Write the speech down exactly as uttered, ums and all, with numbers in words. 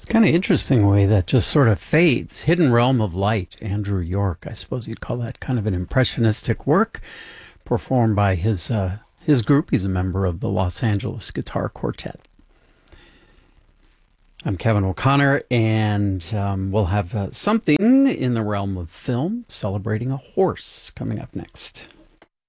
It's kind of interesting way that just sort of fades. Hidden Realm of Light, Andrew York. I suppose you'd call that kind of an impressionistic work performed by his uh, his group. He's a member of the Los Angeles Guitar Quartet. I'm Kevin O'Connor, and um, we'll have uh, something in the realm of film celebrating a horse coming up next.